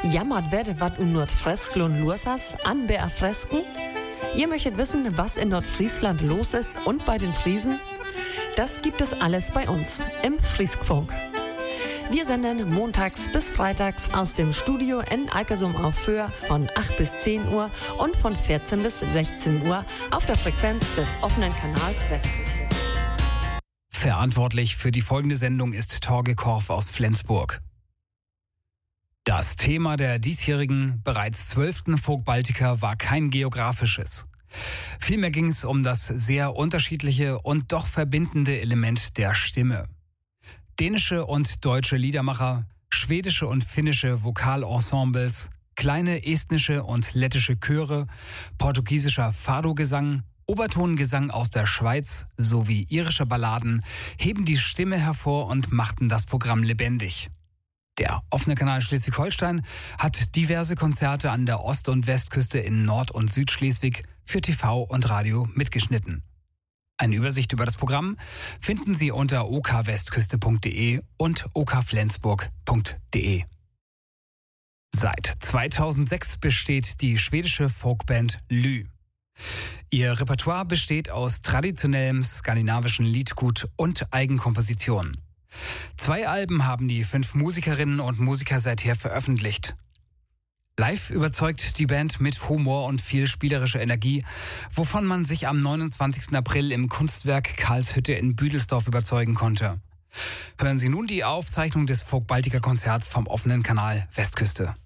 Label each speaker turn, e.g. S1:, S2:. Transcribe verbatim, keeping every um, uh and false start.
S1: Jammert werde, wat un Nordfrisklund los has, an Bär Fresken? Ihr möchtet wissen, was in Nordfriesland los ist und bei den Friesen? Das gibt es alles bei uns im Frieskfunk. Wir senden montags bis freitags aus dem Studio in Alkersum auf Föhr von acht bis zehn Uhr und von vierzehn bis sechzehn Uhr auf der Frequenz des offenen Kanals Westküste.
S2: Verantwortlich für die folgende Sendung ist Torge Korff aus Flensburg. Das Thema der diesjährigen, bereits zwölften Folk Baltica war kein geografisches. Vielmehr ging es um das sehr unterschiedliche und doch verbindende Element der Stimme. Dänische und deutsche Liedermacher, schwedische und finnische Vokalensembles, kleine estnische und lettische Chöre, portugiesischer Fado-Gesang, Obertongesang aus der Schweiz sowie irische Balladen heben die Stimme hervor und machten das Programm lebendig. Der offene Kanal Schleswig-Holstein hat diverse Konzerte an der Ost- und Westküste in Nord- und Südschleswig für T V und Radio mitgeschnitten. Eine Übersicht über das Programm finden Sie unter o k westküste punkt de und o k flensburg punkt de. Seit zweitausendsechs besteht die schwedische Folkband Lü. Ihr Repertoire besteht aus traditionellem skandinavischen Liedgut und Eigenkompositionen. Zwei Alben haben die fünf Musikerinnen und Musiker seither veröffentlicht. Live überzeugt die Band mit Humor und viel spielerischer Energie, wovon man sich am neunundzwanzigsten April im Kunstwerk Karlshütte in Büdelsdorf überzeugen konnte. Hören Sie nun die Aufzeichnung des Folk Baltica Konzerts vom offenen Kanal Westküste.